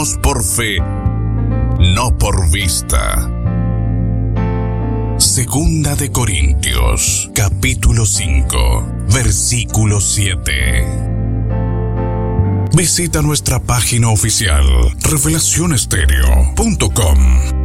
andamos por fe, no por vista. Segunda de Corintios, capítulo 5, versículo 7. Visita nuestra página oficial revelacionestereo.com.